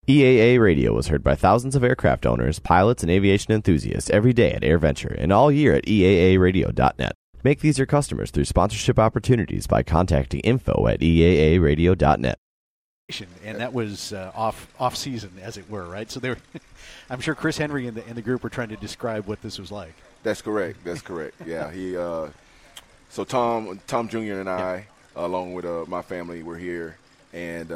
EAA Radio was heard by thousands of aircraft owners, pilots, and aviation enthusiasts every day at AirVenture and all year at EAAradio.net. Make these your customers through sponsorship opportunities by contacting info@EAAradio.net. And that was off season, as it were, right? So they were, I'm sure Chris Henry and the group were trying to describe what this was like. That's correct. Yeah, so Tom Jr. and I, along with my family, were here, and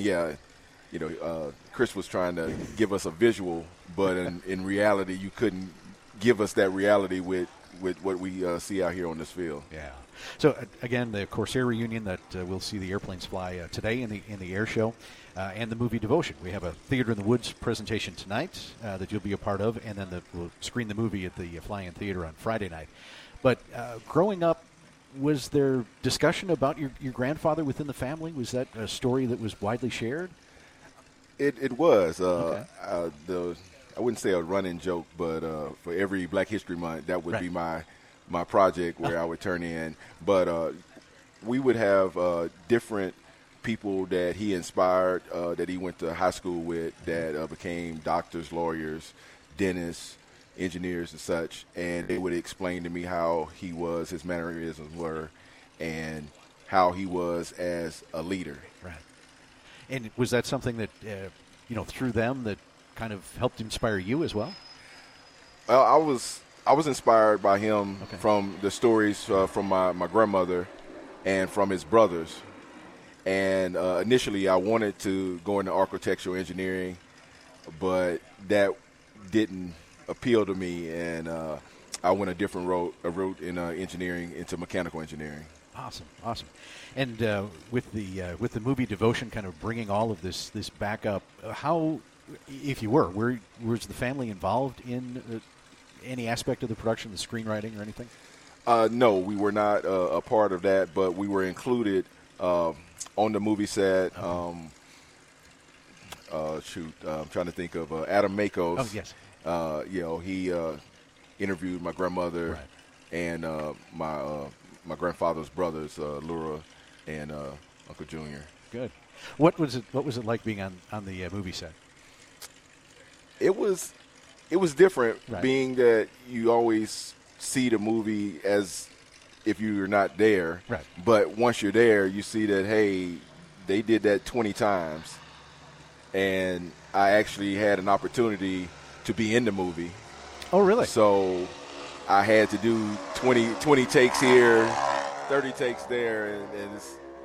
Chris was trying to give us a visual, but in reality, you couldn't give us that reality with what we see out here on this field. Yeah. So again, the Corsair reunion that we'll see the airplanes fly today in the air show, and the movie Devotion. We have a Theater in the Woods presentation tonight that you'll be a part of, and then we'll screen the movie at the Fly-In Theater on Friday night. But growing up, was there discussion about your grandfather within the family? Was that a story that was widely shared? It was. Okay. I wouldn't say a running joke, but for every Black History Month, that would be my project where I would turn in. But we would have different people that he inspired, that he went to high school with, that became doctors, lawyers, dentists, engineers, and such. And they would explain to me how he was, his mannerisms were, and how he was as a leader. Right. And was that something that, through them that kind of helped inspire you as well? Well, I was inspired by him from the stories from my grandmother and from his brothers. And initially I wanted to go into architectural engineering, but that didn't appeal to me, and I went a different route in engineering, into mechanical engineering. Awesome. And with the movie Devotion kind of bringing all of this back up, how, if you was the family involved in any aspect of the production, the screenwriting or anything? No, we were not a part of that, but we were included on the movie set. I'm trying to think of Adam Makos. Oh, yes. He interviewed my grandmother and my grandfather's brothers, Laura and Uncle Junior. Good. What was it like being on the movie set? It was different, being that you always see the movie as if you're not there. Right. But once you're there, you see that, hey, they did that 20 times. And I actually had an opportunity to be in the movie. Oh, really? So I had to do 20 takes here, 30 takes there, and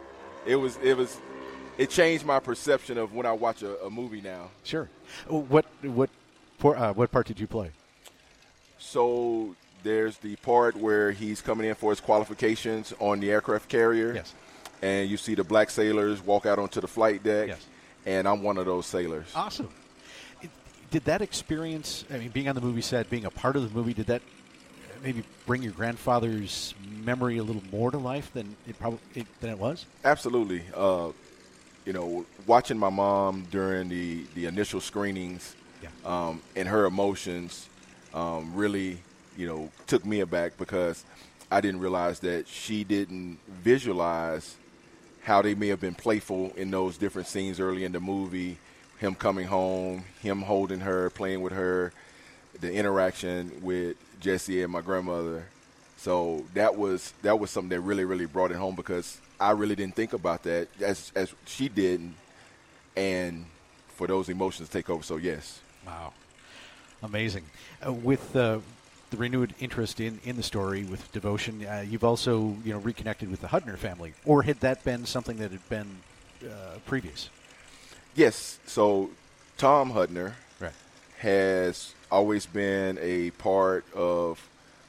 it changed my perception of when I watch a movie now. Sure. What part did you play? So there's the part where he's coming in for his qualifications on the aircraft carrier. Yes. And you see the black sailors walk out onto the flight deck. Yes. And I'm one of those sailors. Awesome. Did that experience, being on the movie set, being a part of the movie, did that maybe bring your grandfather's memory a little more to life than it was? Absolutely. Watching my mom during the initial screenings, and her emotions really, took me aback, because I didn't realize that she didn't visualize how they may have been playful in those different scenes early in the movie, him coming home, him holding her, playing with her, the interaction with Jessie and my grandmother. So that was something that really, really brought it home, because I really didn't think about that as she did, and for those emotions to take over. So, yes. Wow. Amazing. With the renewed interest in the story with Devotion, you've also reconnected with the Hudner family, or had that been something that had been previous? Yes. So Tom Hudner has always been a part of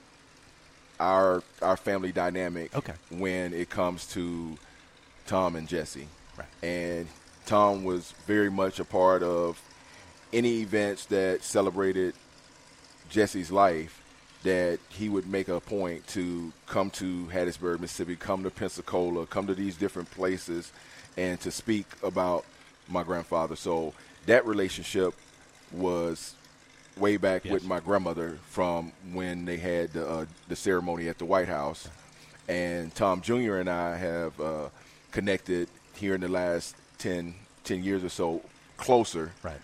our family dynamic when it comes to Tom and Jessie. Right. And Tom was very much a part of any events that celebrated Jessie's life, that he would make a point to come to Hattiesburg, Mississippi, come to Pensacola, come to these different places, and to speak about my grandfather. So that relationship was way back with my grandmother from when they had the ceremony at the White House. And Tom Jr. and I have connected here in the last 10 years or so, closer